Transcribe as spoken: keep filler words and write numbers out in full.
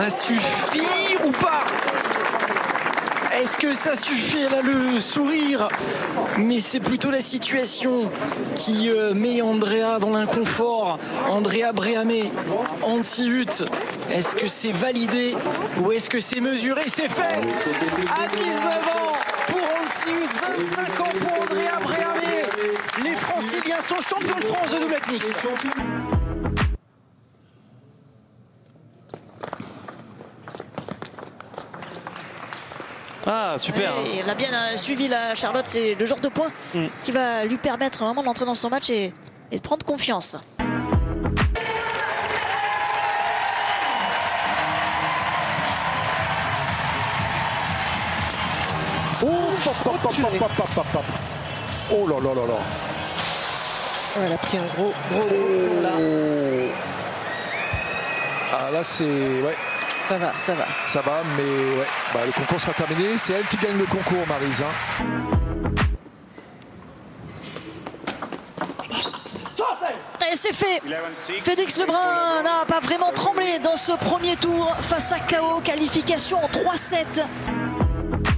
ça suffit ou pas? Est-ce que ça suffit? Elle a le sourire, mais c'est plutôt la situation qui euh, met Andrea dans l'inconfort. Andrea Breamé, anti-lutte. Est-ce que c'est validé ou est-ce que c'est mesuré? C'est fait à dix-neuf ans pour anti-lutte, vingt-cinq ans pour Andrea Breamé. Les Franciliens sont champions de France de doublette mixte. Ah, super. Ouais, elle a bien euh, suivi la Charlotte, c'est le genre de point mm. qui va lui permettre vraiment d'entrer dans son match et, et de prendre confiance. Oh, pop, pop, pop, pop, pop, pop, pop. Oh là là là là. Elle a pris un gros, gros, gros là. Ah là c'est... Ouais. Ça va, ça va. Ça va, mais ouais. Bah, le concours sera terminé. C'est elle qui gagne le concours, Maryse. Hein. Et c'est fait. Félix Lebrun n'a pas vraiment tremblé dans ce premier tour face à K O. Qualification en trois sept.